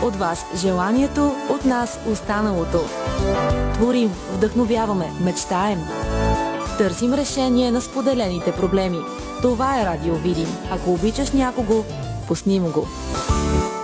от вас желанието, от нас останалото. Творим, вдъхновяваме, мечтаем. Търсим решение на споделените проблеми. Това е Радио Видим. Ако обичаш някого, пусни му го.